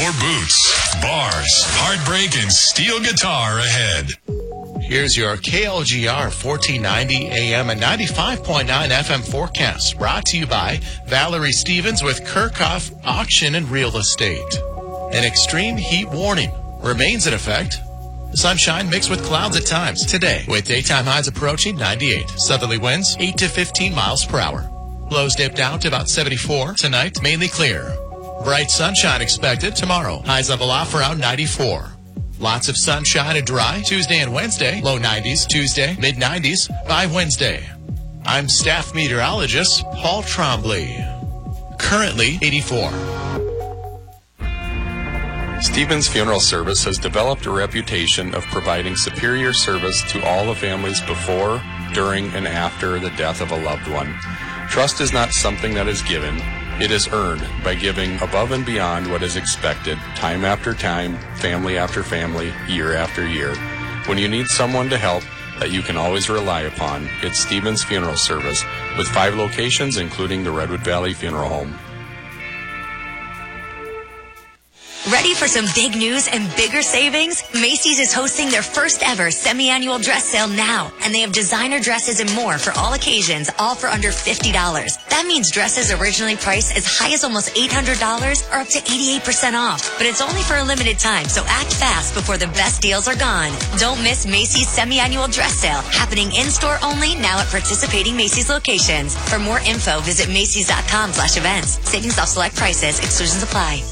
More boots, bars, heartbreak, and steel guitar ahead. Here's your KLGR 1490 AM and 95.9 FM forecast, brought to you by Valerie Stevens with Kirchhoff Auction and Real Estate. An extreme heat warning remains in effect. Sunshine mixed with clouds at times today, with daytime highs approaching 98. Southerly winds 8 to 15 miles per hour. Lows dip down to about 74. Tonight, mainly clear. Bright sunshine expected tomorrow. Highs level off around 94. Lots of sunshine and dry Tuesday and Wednesday. Low 90s Tuesday, mid 90s by Wednesday. I'm staff meteorologist Paul Trombley. Currently 84. Stevens Funeral Service has developed a reputation of providing superior service to all the families before, during, and after the death of a loved one. Trust is not something that is given. It is earned by giving above and beyond what is expected, time after time, family after family, year after year. When you need someone to help that you can always rely upon, it's Stevens Funeral Service, with 5 locations, including the Redwood Valley Funeral Home. Ready for some big news and bigger savings? Macy's is hosting their first ever semi-annual dress sale now, and they have designer dresses and more for all occasions, all for under $50. That means dresses originally priced as high as almost $800 are up to 88% off. But it's only for a limited time, so act fast before the best deals are gone. Don't miss Macy's semi-annual dress sale, happening in-store only now at participating Macy's locations. For more info, visit Macys.com/events. Savings off select prices. Exclusions apply.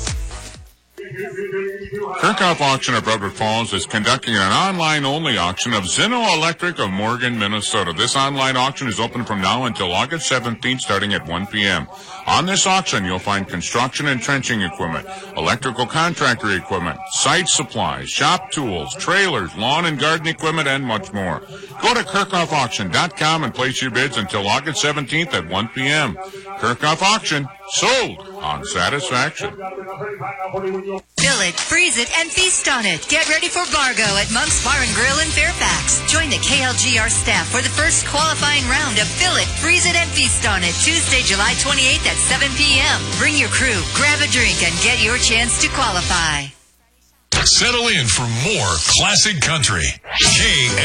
Kirchhoff Auction of Redwood Falls is conducting an online-only auction of Zinno Electric of Morgan, Minnesota. This online auction is open from now until August 17th, starting at 1 p.m. On this auction, you'll find construction and trenching equipment, electrical contractor equipment, site supplies, shop tools, trailers, lawn and garden equipment, and much more. Go to KirchhoffAuction.com and place your bids until August 17th at 1 p.m. Kirchhoff Auction, sold on satisfaction. Fill it, freeze it, and feast on it. Get ready for Bargo at Monk's Bar and Grill in Fairfax. Join the KLGR staff for the first qualifying round of Fill It, Freeze It, and Feast on It, Tuesday, July 28th at 7 p.m. Bring your crew, grab a drink, and get your chance to qualify. Settle in for more classic country.